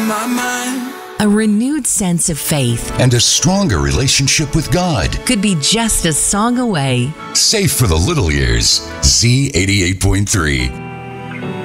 on my mind. A renewed sense of faith and a stronger relationship with God could be just a song away. Safe for the little ears. Z88.3.